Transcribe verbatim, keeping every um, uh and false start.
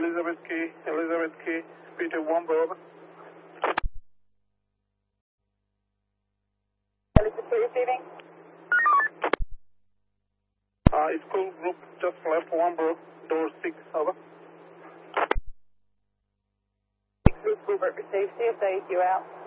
Elizabeth Key, Elizabeth Key, Peter one, over. Elizabeth Key receiving. Uh, school group just left one, bro, door six, over. Group Group received, C S A, you out.